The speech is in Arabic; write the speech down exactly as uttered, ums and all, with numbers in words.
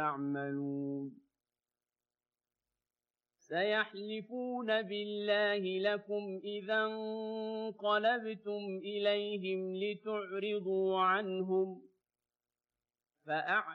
يعملون سيحلفون بالله لكم إذا انقلبتم إليهم لتعرضوا عنهم فأعرضوا